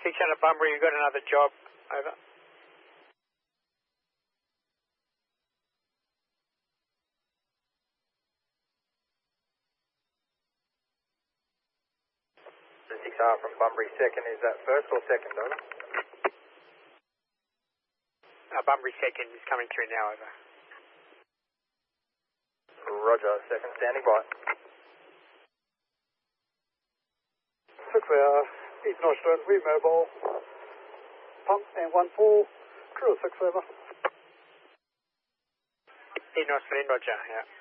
600 Bunbury, you've got another job. Over. The 6R from Bunbury second, is that first or second, over? Bunbury second is coming through now, over. Roger, second, standing by. 6R, East Northland, we mobile. Pump and 1-4, crew 6 over. East Northland, roger, yeah.